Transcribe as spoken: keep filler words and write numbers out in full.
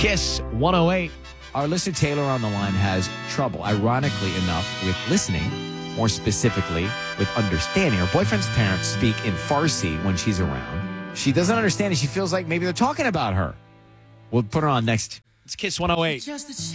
Kiss one oh eight. Our listener Taylor on the line has trouble, ironically enough, with listening, more specifically with understanding. Her boyfriend's parents speak in Farsi when she's around. She doesn't understand it. She feels like maybe they're talking about her. We'll put her on next. It's Kiss one oh eight.